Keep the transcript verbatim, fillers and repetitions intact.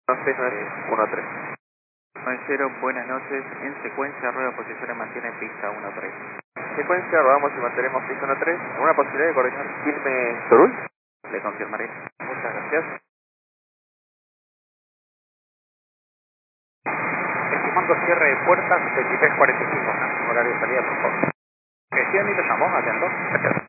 seis nueve uno tres. Cero, buenas noches. En secuencia, rueda posiciones mantiene en pista uno tres. Secuencia, rodamos y mantenemos pista uno tres. ¿Alguna posibilidad de coordinar Quilmes Sorul? Le confirmaré. Muchas gracias. Estimando cierre de puertas veintitrés cuarenta y cinco, horario de salida, por favor. Gestión y te llamo, atento. Gracias.